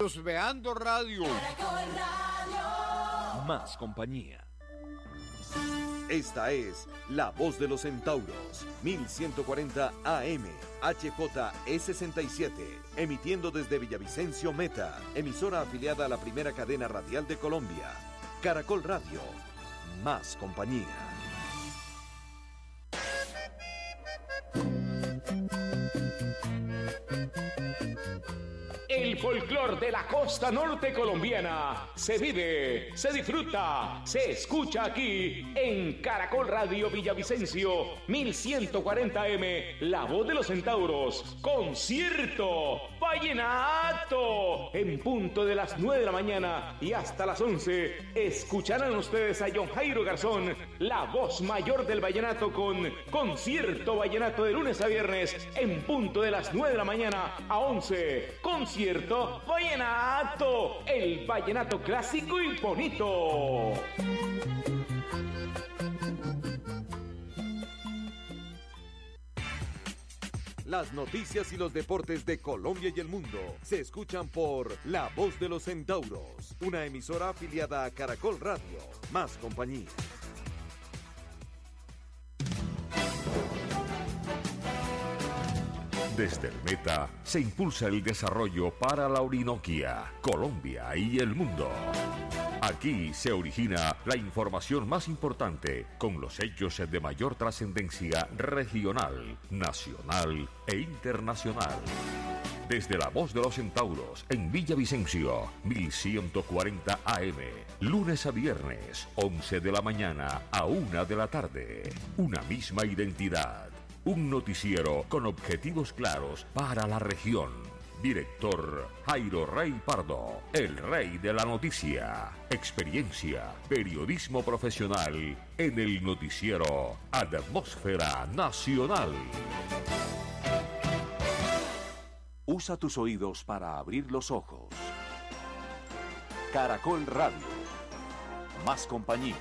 Veando Radio. Más compañía. Esta es La Voz de los Centauros, 1140 AM, HJE67, emitiendo desde Villavicencio Meta, emisora afiliada a la primera cadena radial de Colombia. Caracol Radio, más compañía. El folclor de la costa norte colombiana se vive, se disfruta, se escucha aquí en Caracol Radio Villavicencio 1140M, La Voz de los Centauros, concierto vallenato, en punto de las 9 de la mañana y hasta las 11, escucharán ustedes a John Jairo Garzón, la voz mayor del vallenato, con concierto vallenato de lunes a viernes, en punto de las 9 de la mañana a 11, concierto vallenato, el vallenato clásico y bonito. Las noticias y los deportes de Colombia y el mundo se escuchan por La Voz de los Centauros, una emisora afiliada a Caracol Radio, más compañía. Desde el Meta se impulsa el desarrollo para la Orinoquia, Colombia y el mundo. Aquí se origina la información más importante con los hechos de mayor trascendencia regional, nacional e internacional. Desde La Voz de los Centauros en Villavicencio, 1140 AM, lunes a viernes, 11 de la mañana a 1 de la tarde. Una misma identidad. Un noticiero con objetivos claros para la región. Director Jairo Rey Pardo, el rey de la noticia. Experiencia, periodismo profesional en el noticiero Atmósfera Nacional. Usa tus oídos para abrir los ojos. Caracol Radio. Más compañía.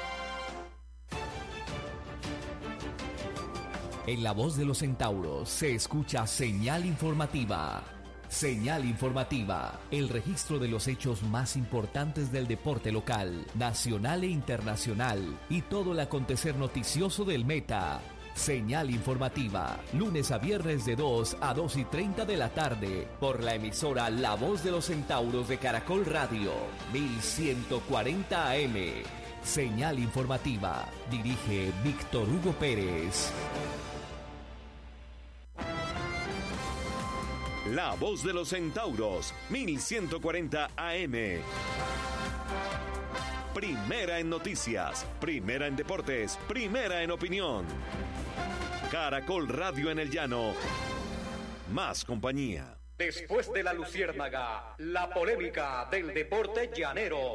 En La Voz de los Centauros se escucha señal informativa. Señal informativa, el registro de los hechos más importantes del deporte local, nacional e internacional y todo el acontecer noticioso del Meta. Señal informativa, lunes a viernes de 2 a 2:30 de la tarde, por la emisora La Voz de los Centauros de Caracol Radio, 1140 AM. Señal informativa, dirige Víctor Hugo Pérez. La Voz de los Centauros, 1140 AM. Primera en noticias, primera en deportes, primera en opinión. Caracol Radio en el llano. Más compañía. Después de la luciérnaga, la polémica del deporte llanero.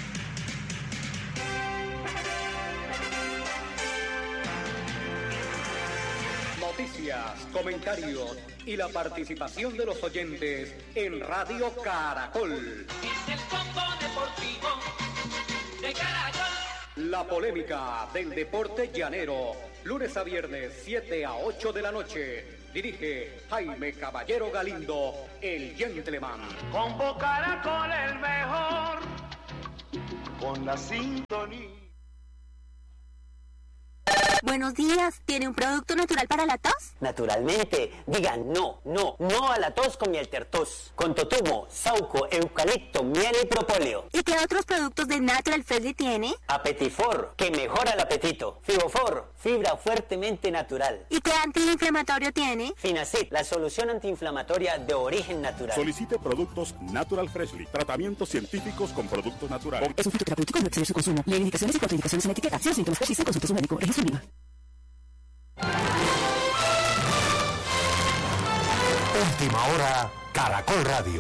Noticias, comentarios y la participación de los oyentes en Radio Caracol. Es el combo deportivo de Caracol. La polémica del deporte llanero, lunes a viernes, 7 a 8 de la noche. Dirige Jaime Caballero Galindo, el gentleman. Combo Caracol el mejor, con la sintonía. Buenos días, ¿tiene un producto natural para la tos? Naturalmente, digan no a la tos con miel tertos, con totumo, sauco, eucalipto, miel y propóleo. ¿Y qué otros productos de Natural Freshly tiene? Apetifor, que mejora el apetito. Fibofor, fibra fuertemente natural. ¿Y qué antiinflamatorio tiene? Finacid, la solución antiinflamatoria de origen natural. Solicite productos Natural Freshly, tratamientos científicos con productos naturales. Es un fitoterapéutico, no exceder su consumo. Lee indicaciones y contraindicaciones en la etiqueta. Si los síntomas persisten, consulte a su médico. Registro IVA. Última hora, Caracol Radio.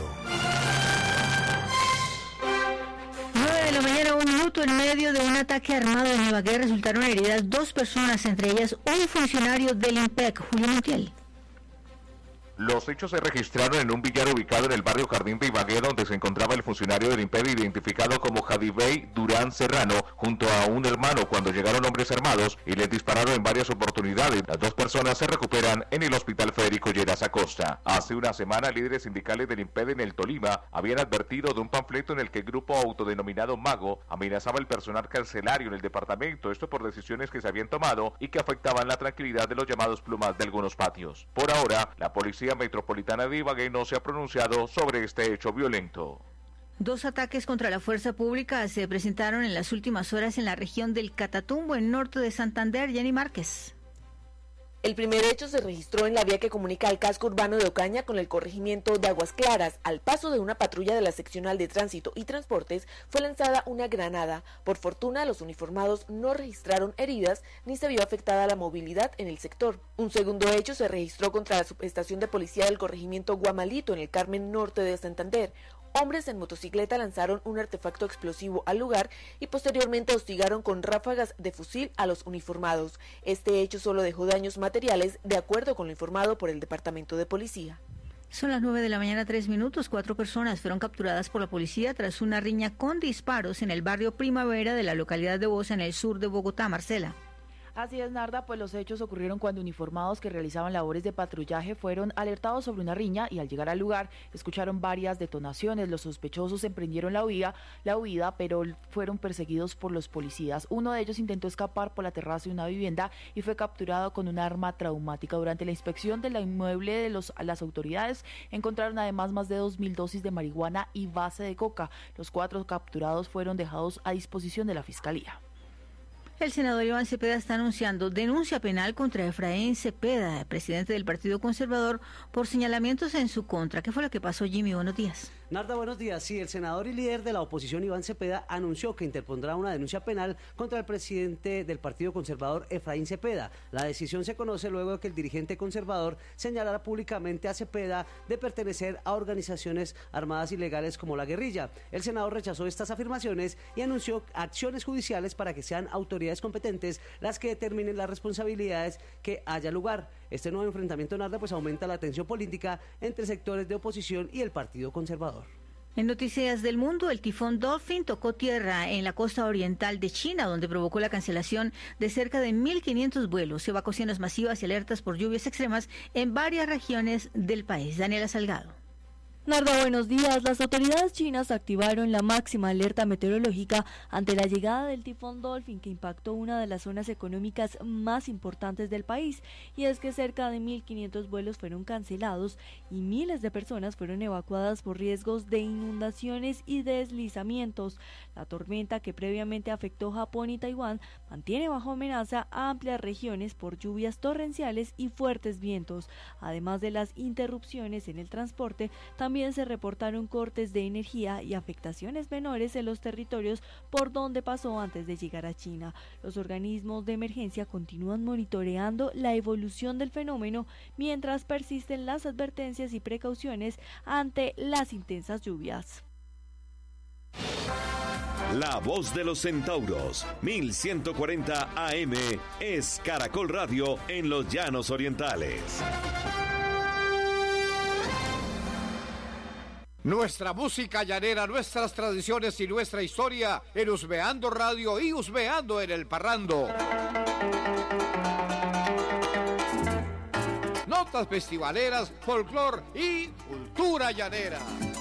9 de la mañana, 1 minuto. En medio de un ataque armado en Ibagué resultaron heridas 2 personas, entre ellas un funcionario del IMPEC, Julio Montiel. Los hechos se registraron en un billar ubicado en el barrio Jardín de Ibagué, donde se encontraba el funcionario del INPED identificado como Jadibey Durán Serrano, junto a un hermano, cuando llegaron hombres armados y les dispararon en varias oportunidades. Las dos personas se recuperan en el Hospital Federico Lleras Acosta. Hace una semana, líderes sindicales del INPED en el Tolima habían advertido de un panfleto en el que el grupo autodenominado Mago amenazaba el personal carcelario en el departamento, esto por decisiones que se habían tomado y que afectaban la tranquilidad de los llamados plumas de algunos patios. Por ahora, la Policía Metropolitana de Ibagué no se ha pronunciado sobre este hecho violento. 2 ataques contra la fuerza pública se presentaron en las últimas horas en la región del Catatumbo, en norte de Santander. Jenny Márquez. El primer hecho se registró en la vía que comunica el casco urbano de Ocaña con el corregimiento de Aguas Claras. Al paso de una patrulla de la seccional de tránsito y transportes fue lanzada una granada. Por fortuna, los uniformados no registraron heridas ni se vio afectada la movilidad en el sector. Un segundo hecho se registró contra la subestación de policía del corregimiento Guamalito en el Carmen Norte de Santander. Hombres en motocicleta lanzaron un artefacto explosivo al lugar y posteriormente hostigaron con ráfagas de fusil a los uniformados. Este hecho solo dejó daños materiales, de acuerdo con lo informado por el Departamento de Policía. Son las 9 de la mañana, 3 minutos. 4 personas fueron capturadas por la policía tras una riña con disparos en el barrio Primavera de la localidad de Bosa, en el sur de Bogotá. Marcela. Así es, Narda, pues los hechos ocurrieron cuando uniformados que realizaban labores de patrullaje fueron alertados sobre una riña y al llegar al lugar escucharon varias detonaciones. Los sospechosos emprendieron la huida, pero fueron perseguidos por los policías. Uno de ellos intentó escapar por la terraza de una vivienda y fue capturado con un arma traumática. Durante la inspección del inmueble de las autoridades encontraron además más de 2.000 dosis de marihuana y base de coca. Los 4 capturados fueron dejados a disposición de la Fiscalía. El senador Iván Cepeda está anunciando denuncia penal contra Efraín Cepeda, presidente del Partido Conservador, por señalamientos en su contra. ¿Qué fue lo que pasó, Jimmy? Buenos días. Narda, buenos días. Sí, el senador y líder de la oposición, Iván Cepeda, anunció que interpondrá una denuncia penal contra el presidente del Partido Conservador, Efraín Cepeda. La decisión se conoce luego de que el dirigente conservador señalara públicamente a Cepeda de pertenecer a organizaciones armadas ilegales como la guerrilla. El senador rechazó estas afirmaciones y anunció acciones judiciales para que sean autoridades competentes las que determinen las responsabilidades que haya lugar. Este nuevo enfrentamiento, Narda, pues aumenta la tensión política entre sectores de oposición y el Partido Conservador. En noticias del mundo, el tifón Dolphin tocó tierra en la costa oriental de China, donde provocó la cancelación de cerca de 1.500 vuelos, evacuaciones masivas y alertas por lluvias extremas en varias regiones del país. Daniela Salgado. Narda, buenos días. Las autoridades chinas activaron la máxima alerta meteorológica ante la llegada del tifón Dolphin, que impactó una de las zonas económicas más importantes del país, y es que cerca de 1.500 vuelos fueron cancelados y miles de personas fueron evacuadas por riesgos de inundaciones y deslizamientos. La tormenta, que previamente afectó Japón y Taiwán, mantiene bajo amenaza a amplias regiones por lluvias torrenciales y fuertes vientos. Además de las interrupciones en el transporte, también se reportaron cortes de energía y afectaciones menores en los territorios por donde pasó antes de llegar a China. Los organismos de emergencia continúan monitoreando la evolución del fenómeno mientras persisten las advertencias y precauciones ante las intensas lluvias. La voz de los centauros, 1140 AM, es Caracol Radio en los Llanos Orientales. Nuestra música llanera, nuestras tradiciones y nuestra historia en Husmeando Radio y Husmeando en el Parrando. Notas festivaleras, folclor y cultura llanera.